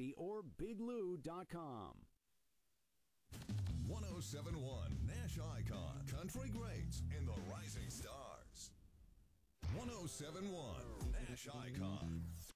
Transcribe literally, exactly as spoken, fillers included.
fifty or big lou dot com. one oh seven point one Nash Icon, Country Greats and the Rising Stars. one oh seven point one Nash Icon.